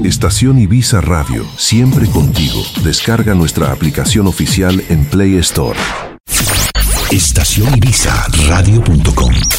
Estación Ibiza Radio, siempre contigo. Descarga nuestra aplicación oficial en Play Store. Estación Ibiza Radio.com